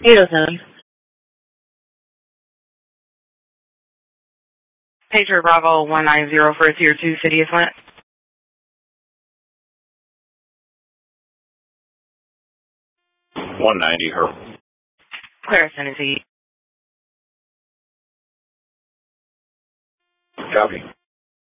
807. Pager Bravo 190 for a Tier 2 City of Flint. $190 her. Clear ascendancy. Copy.